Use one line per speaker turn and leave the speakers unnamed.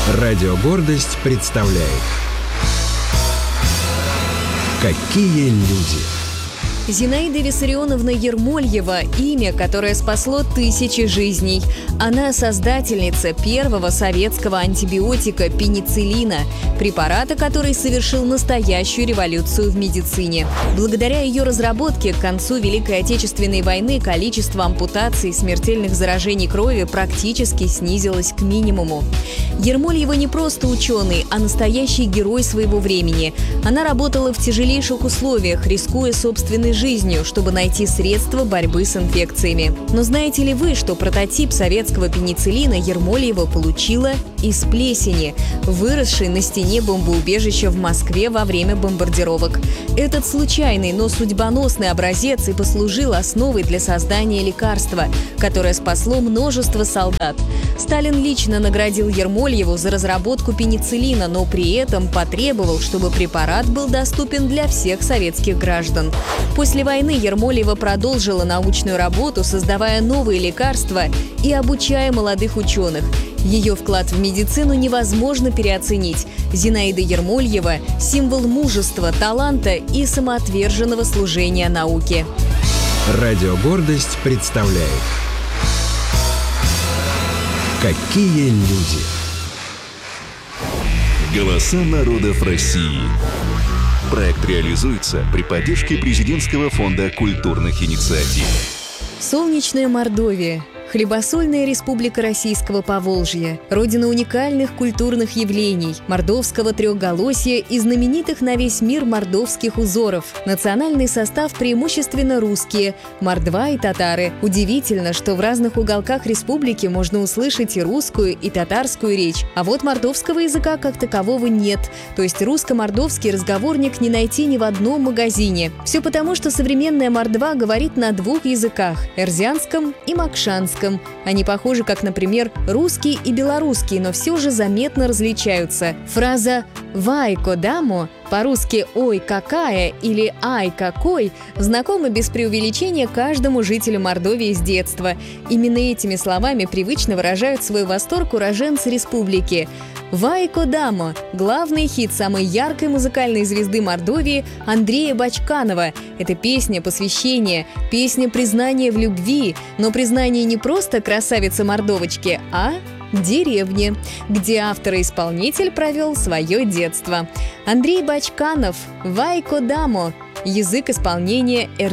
Радио «Гордость» представляет «Какие люди».
Зинаида Виссарионовна Ермольева – имя, которое спасло тысячи жизней. Она создательница первого советского антибиотика пенициллина, препарата, который совершил настоящую революцию в медицине. Благодаря ее разработке к концу Великой Отечественной войны количество ампутаций и смертельных заражений крови практически снизилось к минимуму. Ермольева не просто ученый, а настоящий герой своего времени. Она работала в тяжелейших условиях, рискуя собственной жизнью, чтобы найти средства борьбы с инфекциями. Но знаете ли вы, что прототип советского пенициллина Ермольева получила из плесени, выросшей на стене бомбоубежища в Москве во время бомбардировок? Этот случайный, но судьбоносный образец и послужил основой для создания лекарства, которое спасло множество солдат. Сталин лично наградил Ермольеву за разработку пенициллина, но при этом потребовал, чтобы препарат был доступен для всех советских граждан. После войны Ермольева продолжила научную работу, создавая новые лекарства и обучая молодых ученых. Ее вклад в медицину невозможно переоценить. Зинаида Ермольева – символ мужества, таланта и самоотверженного служения науке.
Радио «Гордость» представляет «Какие люди».
Голоса народов России. Проект реализуется при поддержке Президентского фонда культурных инициатив.
Солнечная Мордовия. Хлебосольная республика Российского Поволжья, родина уникальных культурных явлений, мордовского трехголосья и знаменитых на весь мир мордовских узоров. Национальный состав преимущественно русские, мордва и татары. Удивительно, что в разных уголках республики можно услышать и русскую, и татарскую речь. А вот мордовского языка как такового нет. То есть русско-мордовский разговорник не найти ни в одном магазине. Все потому, что современная мордва говорит на двух языках – эрзианском и макшанском. Они похожи, как, например, русский и белорусский, но все же заметно различаются. Фраза «Вайко дамо», по-русски «Ой, какая» или «Ай, какой» знакома без преувеличения каждому жителю Мордовии с детства. Именно этими словами привычно выражают свой восторг уроженцы республики. «Вайко дамо» – главный хит самой яркой музыкальной звезды Мордовии Андрея Бачканова. Это песня посвящения, песня признания в любви, но признание не просто красавицы-мордовочки, а деревне, где автор и исполнитель провел свое детство. Андрей Бачканов, «Вайко дамо», язык исполнения